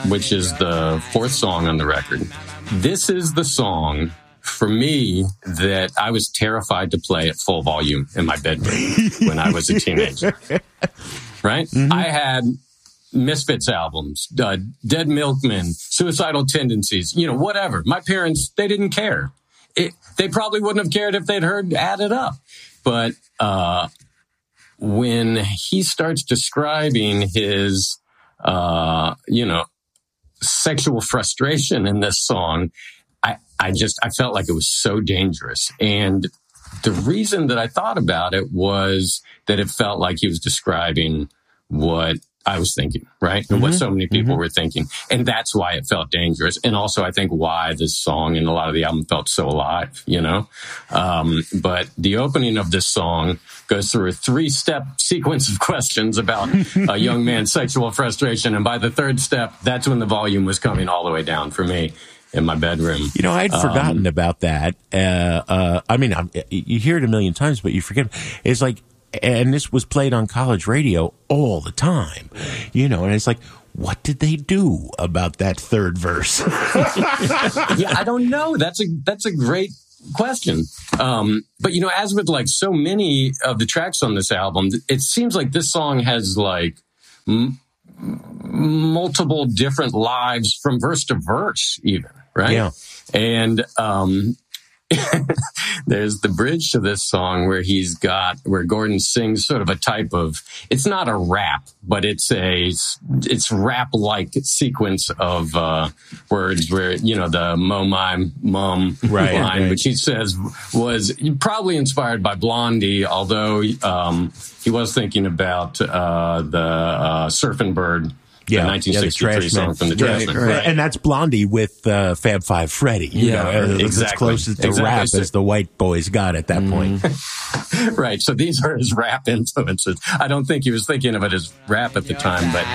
which is the fourth song on the record. This is the song, for me, that I was terrified to play at full volume in my bedroom when I was a teenager. Right? Mm-hmm. I had Misfits albums, Dead Milkmen, Suicidal Tendencies, whatever. My parents, they didn't care. They probably wouldn't have cared if they'd heard Add It Up. But when he starts describing his, sexual frustration in this song, I felt like it was so dangerous. And the reason that I thought about it was that it felt like he was describing what I was thinking, right? And what so many people were thinking. And that's why it felt dangerous. And also, I think why this song and a lot of the album felt so alive, But the opening of this song goes through a 3-step sequence of questions about a young man's sexual frustration. And by the third step, that's when the volume was coming all the way down for me in my bedroom. I'd forgotten about that. You hear it a million times, but you forget. It's like, and this was played on college radio all the time, and it's like, what did they do about that third verse? Yeah, I don't know. That's a great question. But as with like so many of the tracks on this album, it seems like this song has like multiple different lives from verse to verse even, right? Yeah. And there's the bridge to this song where Gordon sings sort of a type of, it's not a rap, but it's rap-like sequence of words where, the mo, my, mum line, which he says was probably inspired by Blondie, although he was thinking about the Surfing Bird. The 1963 song from the Trashmen. Right. And that's Blondie with Fab Five Freddy. Exactly. As close to rap as the white boys got at that point. Right. So these are his rap influences. I don't think he was thinking of it as rap at the time, but